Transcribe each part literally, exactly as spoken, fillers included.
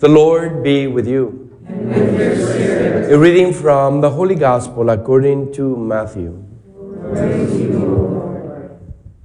The Lord be with you. And with your spirit. A reading from the Holy Gospel according to Matthew. Praise to you, O Lord.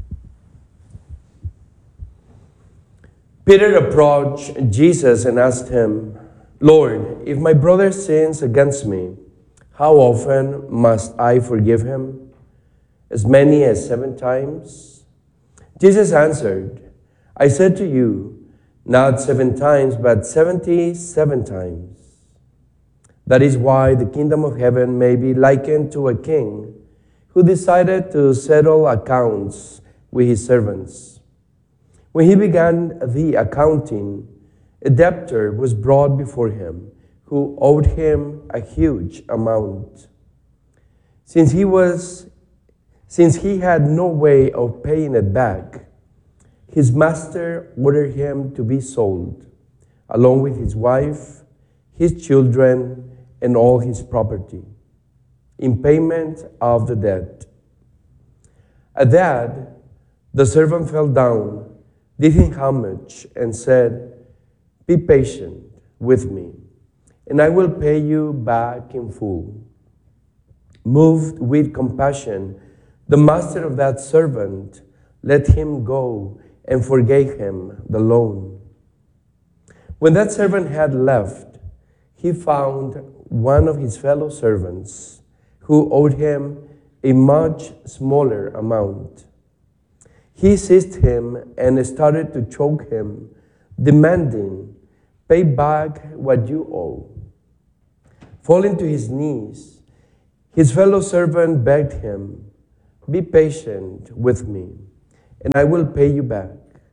Peter approached Jesus and asked him, Lord, if my brother sins against me, how often must I forgive him? As many as seven times? Jesus answered, I said to you, not seven times, but seventy-seven times. That is why the kingdom of heaven may be likened to a king who decided to settle accounts with his servants. When he began the accounting, a debtor was brought before him who owed him a huge amount. Since he was, since he had no way of paying it back, his master ordered him to be sold, along with his wife, his children, and all his property, in payment of the debt. At that, the servant fell down, did him homage, and said, Be patient with me, and I will pay you back in full. Moved with compassion, the master of that servant let him go and forgave him the loan. When that servant had left, he found one of his fellow servants who owed him a much smaller amount. He seized him and started to choke him, demanding, Pay back what you owe. Falling to his knees, his fellow servant begged him, Be patient with me, and I will pay you back.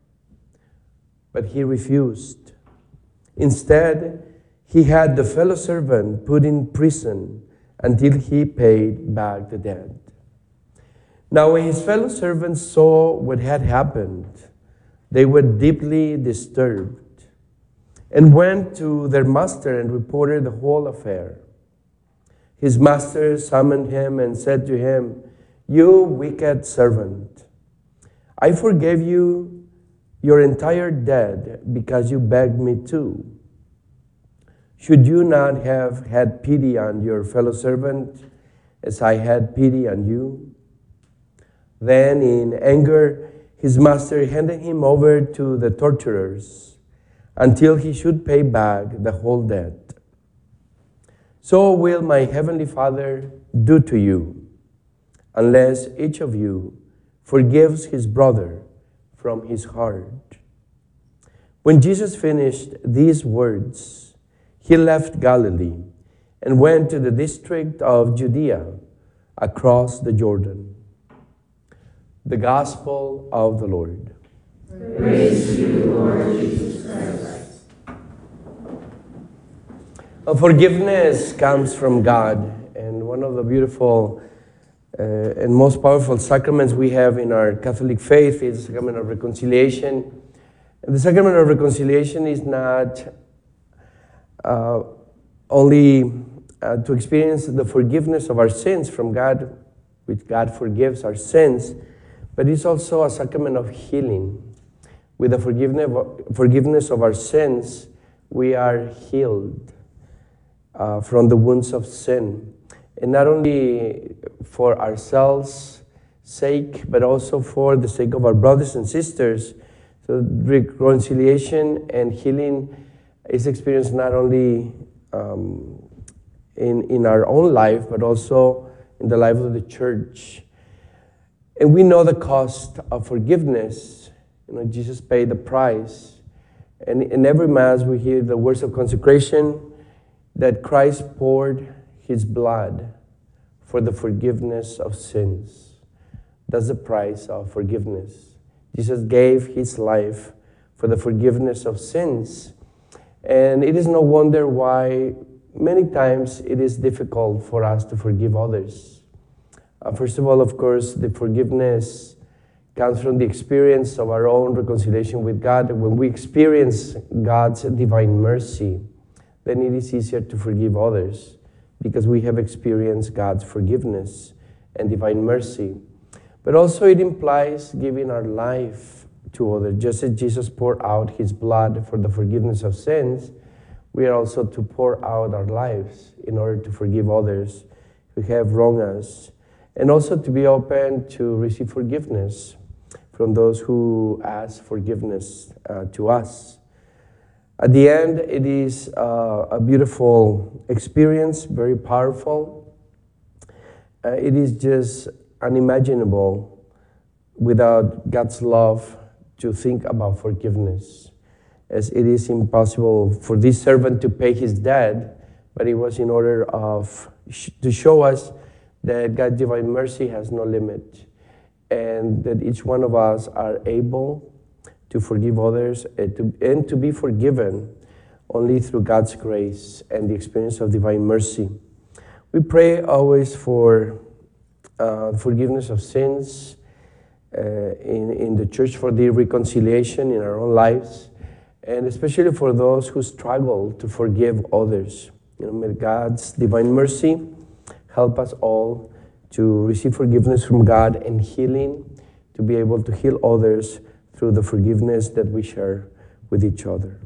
But he refused. Instead, he had the fellow servant put in prison until he paid back the debt. Now when his fellow servants saw what had happened, they were deeply disturbed and went to their master and reported the whole affair. His master summoned him and said to him, You wicked servant, I forgave you your entire debt because you begged me to. Should you not have had pity on your fellow servant as I had pity on you? Then in anger, his master handed him over to the torturers until he should pay back the whole debt. So will my heavenly Father do to you, unless each of you forgives his brother from his heart. When Jesus finished these words, he left Galilee and went to the district of Judea across the Jordan. The Gospel of the Lord. Praise to you, Lord Jesus Christ. Uh, Forgiveness comes from God, and one of the beautiful uh, and most powerful sacraments we have in our Catholic faith is the sacrament of reconciliation. And the sacrament of reconciliation is not uh, only uh, to experience the forgiveness of our sins from God, which God forgives our sins, but it's also a sacrament of healing. With the forgiveness forgiveness of our sins, we are healed uh, from the wounds of sin. And not only for ourselves' sake, but also for the sake of our brothers and sisters. So reconciliation and healing is experienced not only um, in, in our own life, but also in the life of the church. And we know the cost of forgiveness. You know, Jesus paid the price. And in every Mass we hear the words of consecration that Christ poured his blood for the forgiveness of sins. That's the price of forgiveness. Jesus gave his life for the forgiveness of sins. And it is no wonder why many times it is difficult for us to forgive others. Uh, first of all, of course, the forgiveness comes from the experience of our own reconciliation with God. When we experience God's divine mercy, then it is easier to forgive others because we have experienced God's forgiveness and divine mercy. But also it implies giving our life to others. Just as Jesus poured out his blood for the forgiveness of sins, we are also to pour out our lives in order to forgive others who have wronged us, and also to be open to receive forgiveness from those who ask forgiveness uh, to us. At the end, it is uh, a beautiful experience, very powerful. Uh, it is just unimaginable without God's love to think about forgiveness, as it is impossible for this servant to pay his debt, but it was in order of sh- to show us that God's divine mercy has no limit, and that each one of us are able to forgive others and to, and to be forgiven only through God's grace and the experience of divine mercy. We pray always for uh, forgiveness of sins uh, in, in the church, for the reconciliation in our own lives, and especially for those who struggle to forgive others. You know, may God's divine mercy help us all to receive forgiveness from God and healing, to be able to heal others through the forgiveness that we share with each other.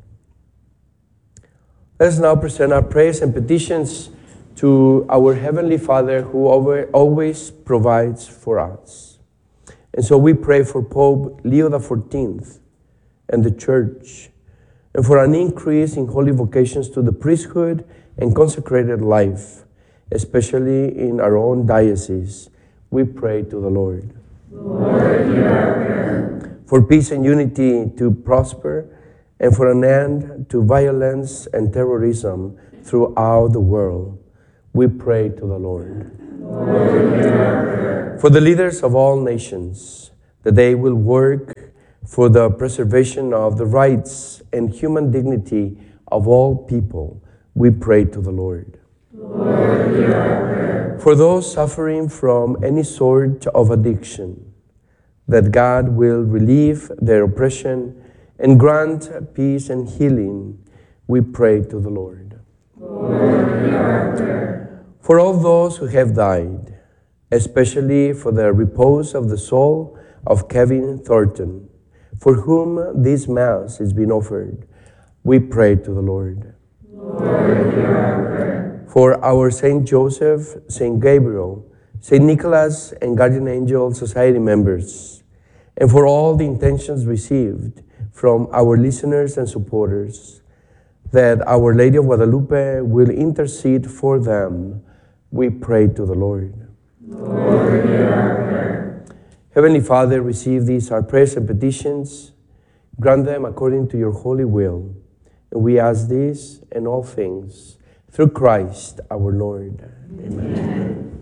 Let us now present our prayers and petitions to our Heavenly Father, who always provides for us. And so we pray for Pope Leo the fourteenth and the Church, and for an increase in holy vocations to the priesthood and consecrated life, especially in our own diocese. We pray to the Lord. Lord, hear our prayer. For peace and unity to prosper, and for an end to violence and terrorism throughout the world, we pray to the Lord. Lord, hear our prayer. For the leaders of all nations, that they will work for the preservation of the rights and human dignity of all people, we pray to the Lord. Lord, hear our prayer. For those suffering from any sort of addiction, that God will relieve their oppression and grant peace and healing, we pray to the Lord. Lord, hear our prayer. For all those who have died, especially for the repose of the soul of Kevin Thornton, for whom this Mass is being offered, we pray to the Lord. Lord, hear our prayer. For our Saint Joseph, Saint Gabriel, Saint Nicholas, and Guardian Angel Society members, and for all the intentions received from our listeners and supporters, that Our Lady of Guadalupe will intercede for them, we pray to the Lord. Lord, hear our prayer. Heavenly Father, receive these our prayers and petitions. Grant them according to your holy will. And we ask this and all things through Christ our Lord. Amen. Amen.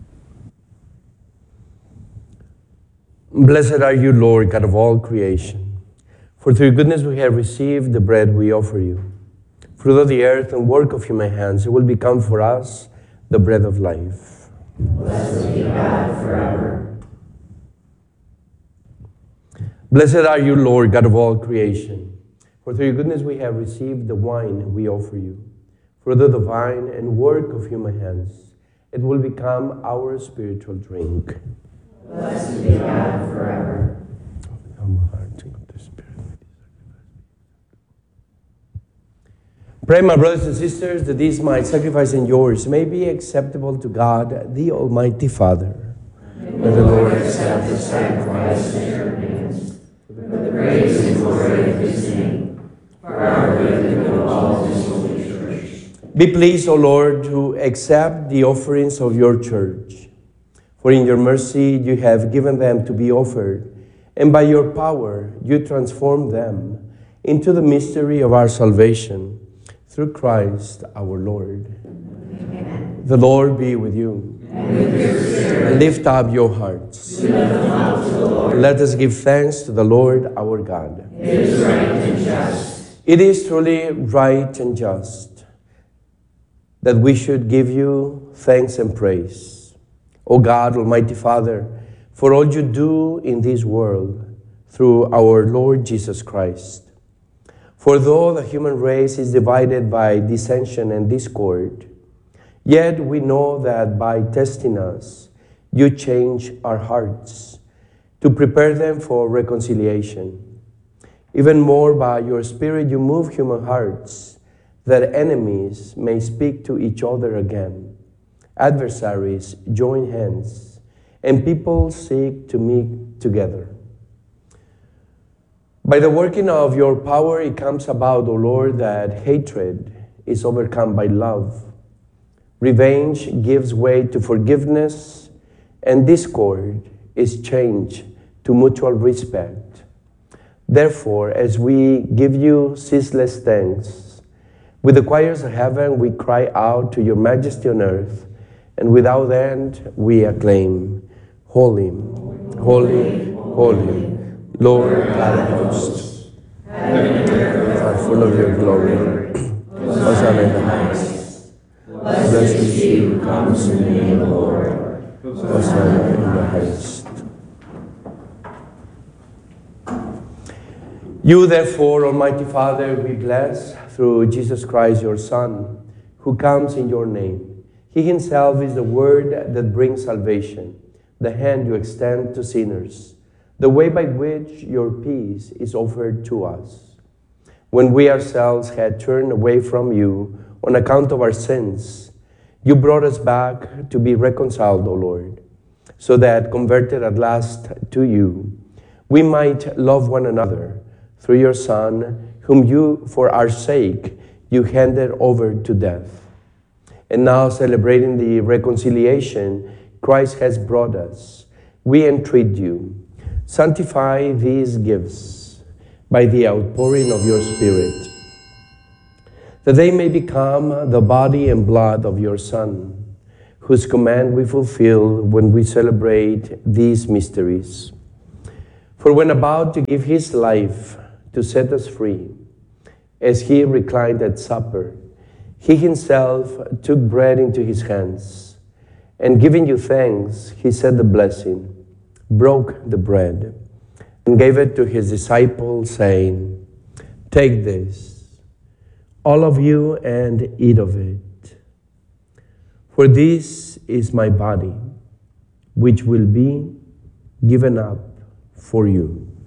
Blessed are you, Lord, God of all creation. For through your goodness we have received the bread we offer you. Fruit of the earth and work of human hands, it will become for us the bread of life. Blessed be God forever. Blessed are you, Lord, God of all creation. For through your goodness we have received the wine we offer you. Fruit of the vine and work of human hands, it will become our spiritual drink. Blessed be God forever. Pray, my brothers and sisters, that this my sacrifice and yours may be acceptable to God, the Almighty Father. May the Lord accept the sacrifice at your hands, for the praise and glory of his name, for our good and good of all his holy church. Be pleased, O Lord, to accept the offerings of your church. For in your mercy you have given them to be offered, and by your power you transform them into the mystery of our salvation, through Christ our Lord. Amen. The Lord be with you. And with your spirit. Lift up your hearts. We lift them up to the Lord. Let us give thanks to the Lord our God. It is right and just. It is truly right and just that we should give you thanks and praise, O God, Almighty Father, for all you do in this world through our Lord Jesus Christ. For though the human race is divided by dissension and discord, yet we know that by testing us, you change our hearts to prepare them for reconciliation. Even more, by your Spirit, you move human hearts that enemies may speak to each other again, adversaries join hands, and people seek to meet together. By the working of your power, it comes about, O Lord, that hatred is overcome by love. Revenge gives way to forgiveness, and discord is changed to mutual respect. Therefore, as we give you ceaseless thanks, with the choirs of heaven we cry out to your majesty on earth, and without end we acclaim, Holy, holy, holy, Lord God of hosts, heaven and earth are full of your glory. Hosanna in the highest. Blessed is he who comes in the name of the Lord. Hosanna in the highest. You therefore, Almighty Father, we bless through Jesus Christ, your Son, who comes in your name. He himself is the word that brings salvation, the hand you extend to sinners, the way by which your peace is offered to us. When we ourselves had turned away from you on account of our sins, you brought us back to be reconciled, O Lord, so that, converted at last to you, we might love one another through your Son, whom you, for our sake, you handed over to death. And now, celebrating the reconciliation Christ has brought us, we entreat you, sanctify these gifts by the outpouring of your Spirit, that they may become the body and blood of your Son, whose command we fulfill when we celebrate these mysteries. For when about to give his life to set us free, as he reclined at supper, he himself took bread into his hands, and giving you thanks, he said the blessing, broke the bread, and gave it to his disciples, saying, "Take this, all of you, and eat of it. For this is my body, which will be given up for you."